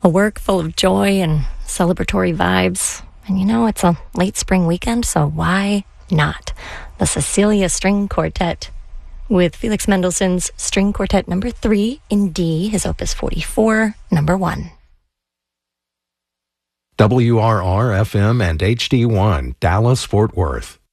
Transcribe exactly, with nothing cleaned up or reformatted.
A work full of joy and celebratory vibes. And you know, it's a late spring weekend, so why not? The Cecilia String Quartet with Felix Mendelssohn's String Quartet number three in D, his opus forty-four, number one. W R R F M and H D one, Dallas, Fort Worth.